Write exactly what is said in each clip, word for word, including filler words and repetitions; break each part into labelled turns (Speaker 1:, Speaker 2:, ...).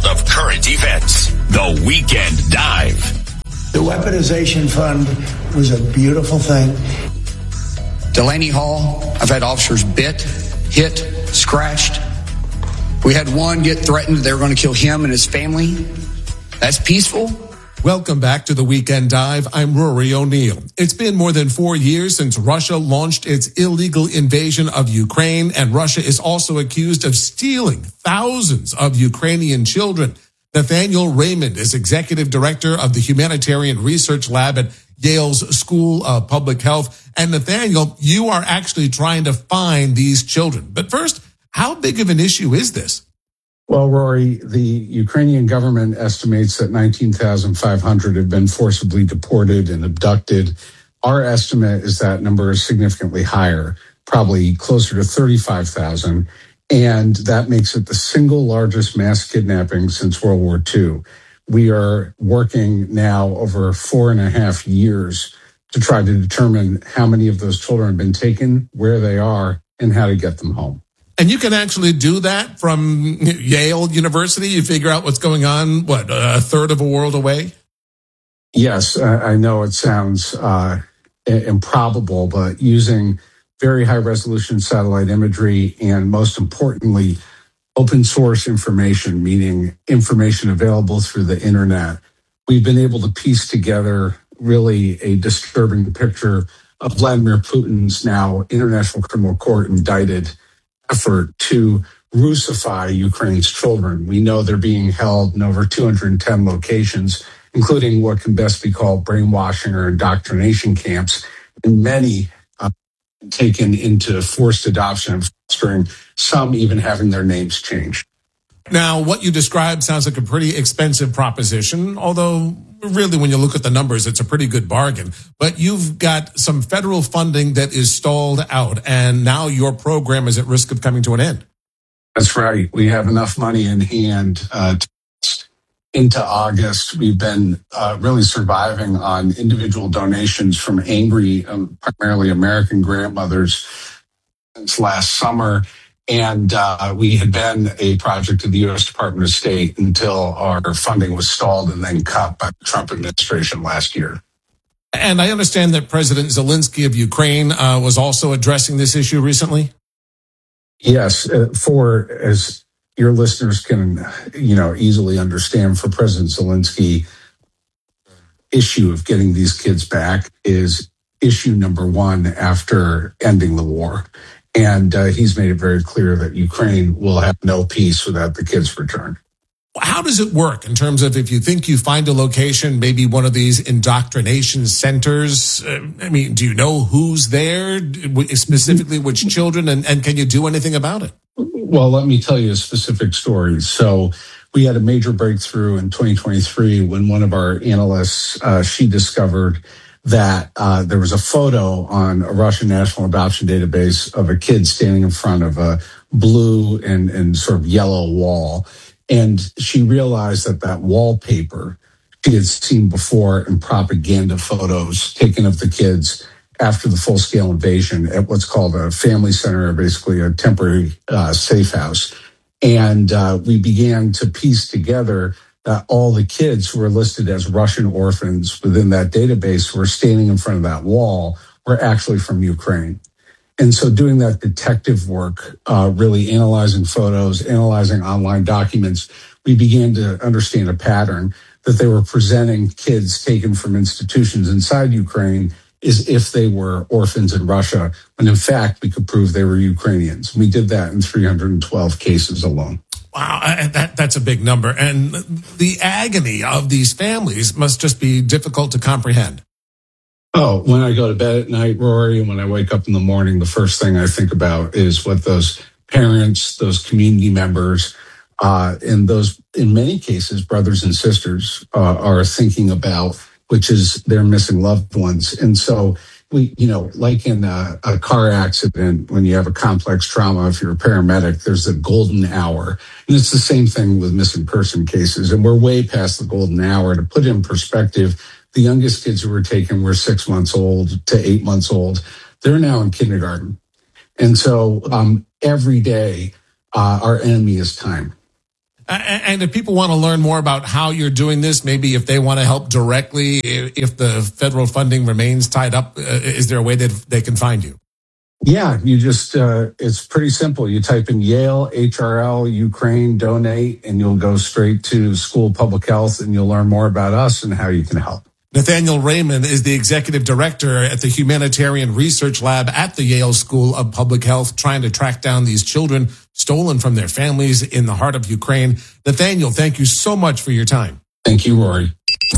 Speaker 1: world of current events. The Weekend Dive.
Speaker 2: The weaponization fund was a beautiful thing.
Speaker 3: Delaney Hall, I've had officers bit, hit, scratched. We had one get threatened they were going to kill him and his family. That's peaceful.
Speaker 4: Welcome back to the Weekend Dive. I'm Rory O'Neill. It's been more than four years since Russia launched its illegal invasion of Ukraine, and Russia is also accused of stealing thousands of Ukrainian children. Nathaniel Raymond is executive director of the Humanitarian Research Lab at Yale's School of Public Health. And Nathaniel, you are actually trying to find these children. But first, how big of an issue is this?
Speaker 5: Well, Rory, the Ukrainian government estimates that nineteen thousand five hundred have been forcibly deported and abducted. Our estimate is that number is significantly higher, probably closer to thirty-five thousand. And that makes it the single largest mass kidnapping since World War Two. We are working now over four and a half years to try to determine how many of those children have been taken, where they are, and how to get them home.
Speaker 4: And you can actually do that from Yale University? You figure out what's going on, what, a third of a world away?
Speaker 5: Yes, I know it sounds uh, improbable, but using very high-resolution satellite imagery and, most importantly, open source information, meaning information available through the internet, we've been able to piece together really a disturbing picture of Vladimir Putin's now International Criminal Court indicted effort to Russify Ukraine's children. We know they're being held in over two hundred ten locations, including what can best be called brainwashing or indoctrination camps, and many uh, taken into forced adoption and fostering, some even having their names changed.
Speaker 4: Now, what you described sounds like a pretty expensive proposition, although really when you look at the numbers, it's a pretty good bargain. But you've got some federal funding that is stalled out, and now your program is at risk of coming to an end.
Speaker 5: That's right. We have enough money in hand uh, to into August. We've been uh, really surviving on individual donations from angry, um, primarily American grandmothers since last summer. And uh, we had been a project of the U S Department of State until our funding was stalled and then cut by the Trump administration last year.
Speaker 4: And I understand that President Zelensky of Ukraine uh, was also addressing this issue recently.
Speaker 5: Yes, uh, for as your listeners can, you know, easily understand, for President Zelensky, issue of getting these kids back is issue number one after ending the war. And uh, he's made it very clear that Ukraine will have no peace without the kids' return.
Speaker 4: How does it work in terms of if you think you find a location, maybe one of these indoctrination centers? Uh, I mean, do you know who's there, specifically which children, and, and can you do anything about it?
Speaker 5: Well, let me tell you a specific story. So we had a major breakthrough in twenty twenty-three when one of our analysts, uh, she discovered that uh, there was a photo on a Russian national adoption database of a kid standing in front of a blue and, and sort of yellow wall. And she realized that that wallpaper she had seen before in propaganda photos taken of the kids after the full-scale invasion at what's called a family center, or basically a temporary uh, safe house. And uh, we began to piece together that all the kids who were listed as Russian orphans within that database who were standing in front of that wall were actually from Ukraine. And so doing that detective work, uh, really analyzing photos, analyzing online documents, we began to understand a pattern that they were presenting kids taken from institutions inside Ukraine as if they were orphans in Russia, when in fact we could prove they were Ukrainians. We did that in three hundred twelve cases alone.
Speaker 4: Wow, that, that's a big number. And the agony of these families must just be difficult to comprehend.
Speaker 5: Oh, when I go to bed at night, Rory, and when I wake up in the morning, the first thing I think about is what those parents, those community members, uh, and those, in many cases, brothers and sisters uh, are thinking about, which is their missing loved ones. And so we, you know, like in a, a car accident, when you have a complex trauma, if you're a paramedic, there's a golden hour. And it's the same thing with missing person cases. And we're way past the golden hour. To put it in perspective, the youngest kids who were taken were six months old to eight months old. They're now in kindergarten. And so um, every day, uh, our enemy is time.
Speaker 4: And if people want to learn more about how you're doing this, maybe if they want to help directly, if the federal funding remains tied up, uh, is there a way that they can find you?
Speaker 5: Yeah, you just, uh, it's pretty simple. You type in Yale, H R L, Ukraine, donate, and you'll go straight to School of Public Health and you'll learn more about us and how you can help.
Speaker 4: Nathaniel Raymond is the executive director at the Humanitarian Research Lab at the Yale School of Public Health, trying to track down these children stolen from their families in the heart of Ukraine. Nathaniel, thank you so much for your time.
Speaker 5: Thank you, Rory.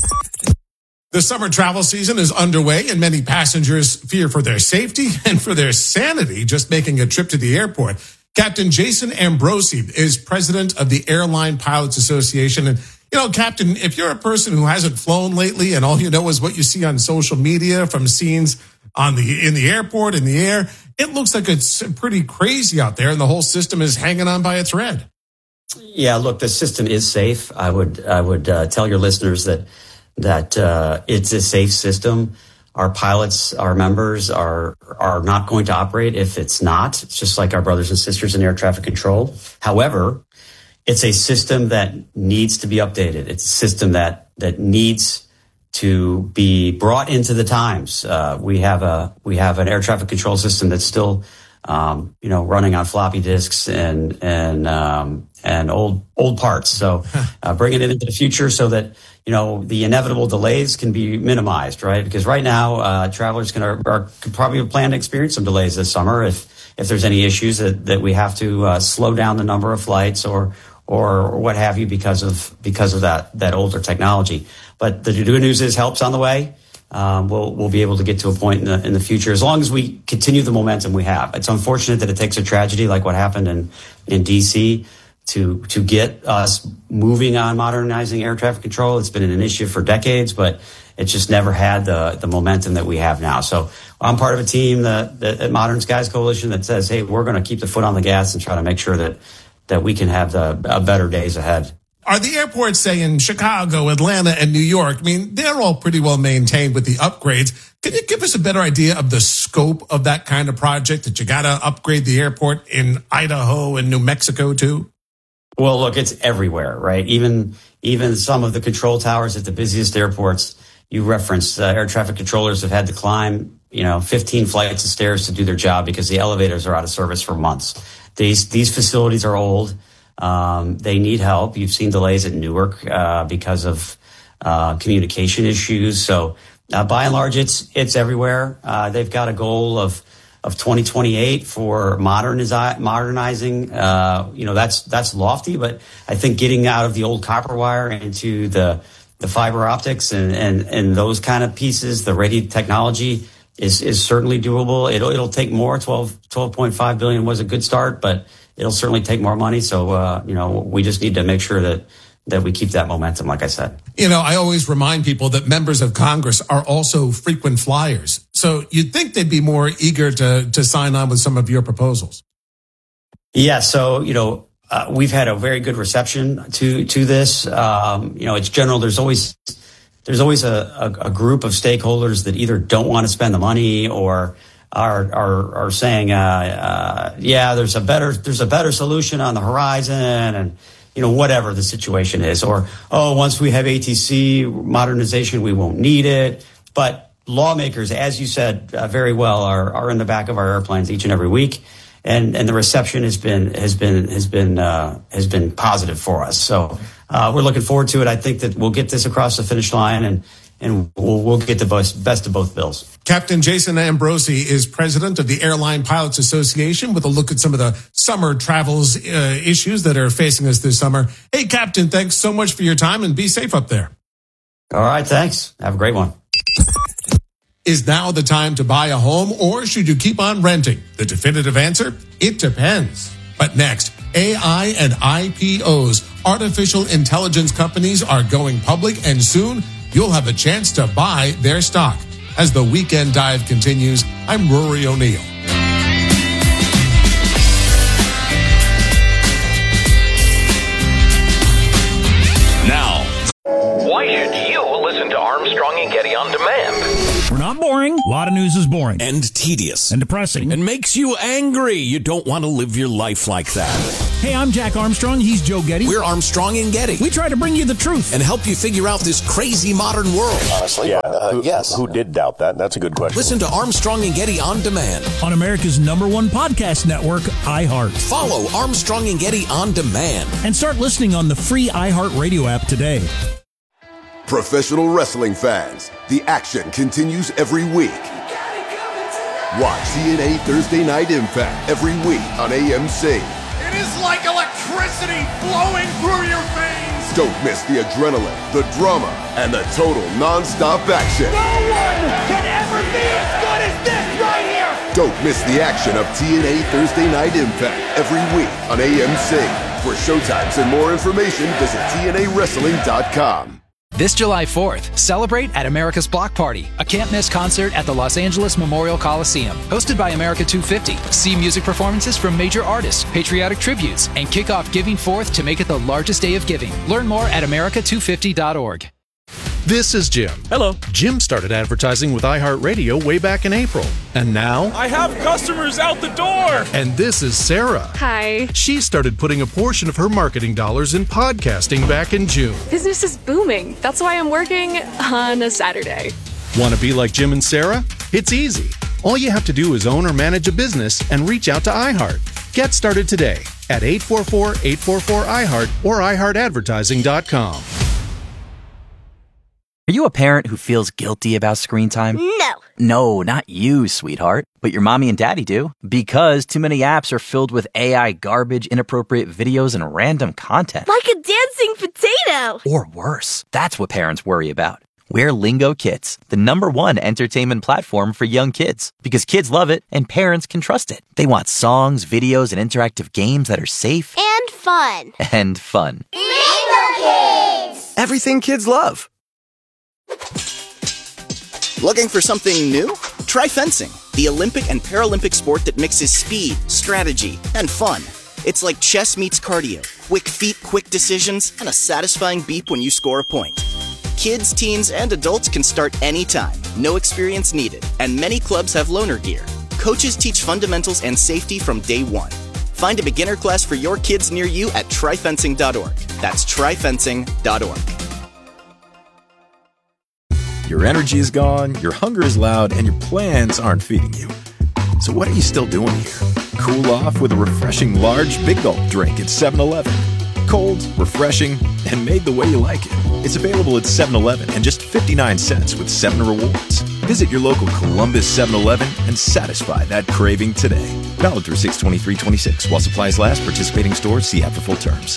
Speaker 4: The summer travel season is underway, and many passengers fear for their safety and for their sanity just making a trip to the airport. Captain Jason Ambrosi is president of the Airline Pilots Association. And, you know, Captain, if you're a person who hasn't flown lately and all you know is what you see on social media from scenes on the in the airport, in the air, it looks like it's pretty crazy out there, and the whole system is hanging on by a thread.
Speaker 6: Yeah, look, the system is safe. I would I would uh, tell your listeners that that uh, it's a safe system. Our pilots, our members are are not going to operate if it's not. It's just like our brothers and sisters in air traffic control. However, it's a system that needs to be updated. It's a system that that needs to be brought into the times. Uh, we have a we have an air traffic control system that's still um, you know running on floppy disks and and um, and old old parts. So uh, bringing it into the future so that you know, the inevitable delays can be minimized, right? Because right now, uh, travelers can are, are could probably plan to experience some delays this summer if if there's any issues that, that we have to uh, slow down the number of flights or or what have you because of because of that that older technology. But the good news is help's on the way. Um, we'll we'll be able to get to a point in the in the future as long as we continue the momentum we have. It's unfortunate that it takes a tragedy like what happened in in D C to to get us moving on modernizing air traffic control. It's been an issue for decades, but it just never had the the momentum that we have now. So I'm part of a team that, that at Modern Skies Coalition that says, hey, we're going to keep the foot on the gas and try to make sure that that we can have the uh, better days ahead.
Speaker 4: Are the airports, say, in Chicago, Atlanta, and New York, I mean, they're all pretty well maintained with the upgrades. Can you give us a better idea of the scope of that kind of project that you got to upgrade the airport in Idaho and New Mexico, too?
Speaker 6: Well, look, it's everywhere, right? Even even some of the control towers at the busiest airports, you referenced, uh, air traffic controllers have had to climb, you know, fifteen flights of stairs to do their job because the elevators are out of service for months. These these facilities are old. Um, they need help. You've seen delays at Newark uh, because of uh, communication issues. So uh, by and large, it's it's everywhere. Uh, they've got a goal of of twenty twenty-eight for modernizi- modernizing. Uh, you know, that's that's lofty, but I think getting out of the old copper wire into the the fiber optics and and and those kind of pieces, the radio technology is is certainly doable. It'll it'll take more. twelve point five billion was a good start, but it'll certainly take more money. So uh, you know, we just need to make sure that that we keep that momentum, like I said.
Speaker 4: You know, I always remind people that members of Congress are also frequent flyers. So you'd think they'd be more eager to to sign on with some of your proposals.
Speaker 6: Yeah, so, you know, uh, we've had a very good reception to to this. Um, you know, it's general. There's always there's always a, a, a group of stakeholders that either don't want to spend the money or are are, are saying, uh, uh, yeah, there's a better there's a better solution on the horizon, and you know, whatever the situation is, or, oh, once we have A T C modernization, we won't need it. But lawmakers, as you said uh, very well, are, are in the back of our airplanes each and every week. And, and the reception has been, has been, has been, uh, has been positive for us. So, uh, we're looking forward to it. I think that we'll get this across the finish line and, and we'll, we'll get the best, best of both bills.
Speaker 4: Captain Jason Ambrosi is president of the Airline Pilots Association with a look at some of the summer travels uh, issues that are facing us this summer. Hey, Captain, thanks so much for your time and be safe up there.
Speaker 6: All right, thanks. Have a great one.
Speaker 4: Is now the time to buy a home or should you keep on renting? The definitive answer, it depends. But next, A I and I P Os, artificial intelligence companies, are going public, and soon you'll have a chance to buy their stock. As the Weekend Dive continues, I'm Rory O'Neill.
Speaker 1: Now, why should you listen to Armstrong and Getty on demand?
Speaker 7: We're not Not boring. A lot of news is boring.
Speaker 1: And tedious.
Speaker 7: And depressing.
Speaker 1: And makes you angry. You don't want to live your life like that.
Speaker 7: Hey, I'm Jack Armstrong. He's Joe Getty.
Speaker 1: We're Armstrong and Getty.
Speaker 7: We try to bring you the truth.
Speaker 1: And help you figure out this crazy modern world.
Speaker 8: Honestly, yeah, uh,
Speaker 9: who,
Speaker 8: yes.
Speaker 9: Who did doubt that? That's a good question.
Speaker 1: Listen to Armstrong and Getty On Demand.
Speaker 7: On America's number one podcast network, iHeart.
Speaker 1: Follow Armstrong and Getty On Demand.
Speaker 7: And start listening on the free iHeart Radio app today.
Speaker 10: Professional wrestling fans, the action continues every week. Watch T N A Thursday Night Impact every week on A M C.
Speaker 11: It is like electricity flowing through your veins.
Speaker 10: Don't miss the adrenaline, the drama, and the total non-stop action.
Speaker 11: No one can ever be as good as this right here.
Speaker 10: Don't miss the action of T N A Thursday Night Impact every week on A M C. For showtimes and more information, visit T N A wrestling dot com.
Speaker 12: This July fourth, celebrate at America's Block Party, a can't-miss concert at the Los Angeles Memorial Coliseum. Hosted by America two fifty, see music performances from major artists, patriotic tributes, and kick off Giving Fourth to make it the largest day of giving. Learn more at America two fifty dot org.
Speaker 13: This is Jim.
Speaker 14: Hello.
Speaker 13: Jim started advertising with iHeartRadio way back in April. And now...
Speaker 14: I have customers out the door!
Speaker 13: And this is Sarah.
Speaker 15: Hi.
Speaker 13: She started putting a portion of her marketing dollars in podcasting back in June.
Speaker 15: Business is booming. That's why I'm working on a Saturday.
Speaker 13: Want to be like Jim and Sarah? It's easy. All you have to do is own or manage a business and reach out to iHeart. Get started today at eight four four, eight four four, iHeart or i heart advertising dot com.
Speaker 16: Are you a parent who feels guilty about screen time?
Speaker 17: No.
Speaker 16: No, not you, sweetheart. But your mommy and daddy do. Because too many apps are filled with A I garbage, inappropriate videos, and random content.
Speaker 17: Like a dancing potato.
Speaker 16: Or worse. That's what parents worry about. We're Lingo Kids, the number one entertainment platform for young kids. Because kids love it and parents can trust it. They want songs, videos, and interactive games that are safe.
Speaker 17: And fun.
Speaker 16: And fun.
Speaker 17: Lingo Kids!
Speaker 18: Everything kids love. Looking for something new? Try fencing, the Olympic and Paralympic sport that mixes speed, strategy, and fun. It's like chess meets cardio, quick feet, quick decisions, and a satisfying beep when you score a point. Kids, teens, and adults can start anytime, no experience needed, and many clubs have loaner gear. Coaches teach fundamentals and safety from day one. Find a beginner class for your kids near you at try fencing dot org. That's try fencing dot org.
Speaker 19: Your energy is gone, your hunger is loud, and your plans aren't feeding you. So what are you still doing here? Cool off with a refreshing large Big Gulp drink at seven eleven. Cold, refreshing, and made the way you like it. It's available at seven eleven and just fifty-nine cents with seven rewards. Visit your local Columbus seven eleven and satisfy that craving today. Valid through six twenty-three twenty-six. While supplies last, participating stores, see app for full terms.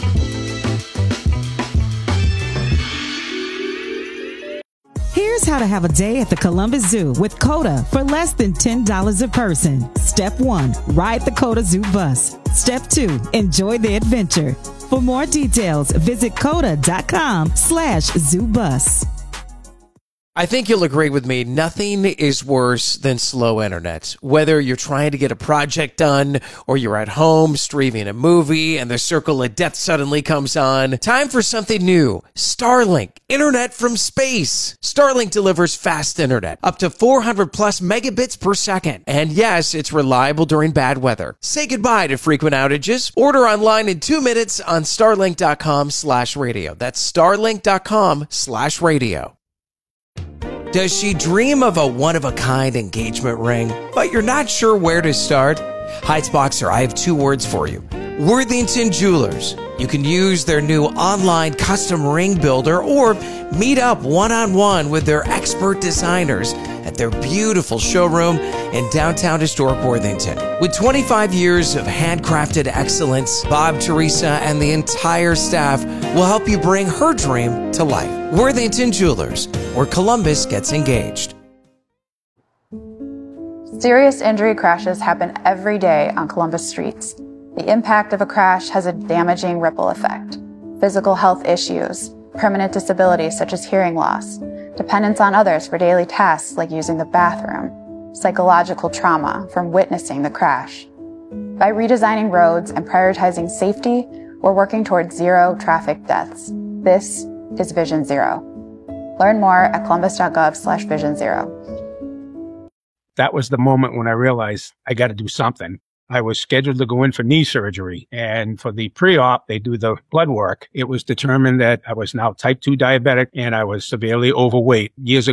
Speaker 20: Here's how to have a day at the Columbus Zoo with COTA for less than ten dollars a person. Step one, ride the COTA Zoo bus. Step two, enjoy the adventure. For more details, visit coda.com slash zoo bus.
Speaker 21: I think you'll agree with me, nothing is worse than slow internet. Whether you're trying to get a project done or you're at home streaming a movie and the circle of death suddenly comes on, time for something new. Starlink, internet from space. Starlink delivers fast internet, up to four hundred plus megabits per second. And yes, it's reliable during bad weather. Say goodbye to frequent outages. Order online in two minutes on starlink.com slash radio. That's starlink.com slash radio. Does she dream of a one-of-a-kind engagement ring, but you're not sure where to start? Heights Boxer, I have two words for you. Worthington Jewelers. You can use their new online custom ring builder or meet up one-on-one with their expert designers at their beautiful showroom in downtown historic Worthington. With twenty-five years of handcrafted excellence, Bob, Teresa, and the entire staff will help you bring her dream to life. Worthington Jewelers, where Columbus gets engaged.
Speaker 22: Serious injury crashes happen every day on Columbus streets. The impact of a crash has a damaging ripple effect. Physical health issues, permanent disabilities such as hearing loss, dependence on others for daily tasks like using the bathroom, psychological trauma from witnessing the crash. By redesigning roads and prioritizing safety, we're working towards zero traffic deaths. This is Vision Zero. Learn more at columbus.gov slash vision zero.
Speaker 8: that was the moment when I realized I got to do something. I was scheduled to go in for knee surgery, and for the pre-op, they do the blood work. It was determined that I was now type two diabetic and I was severely overweight. Years ago,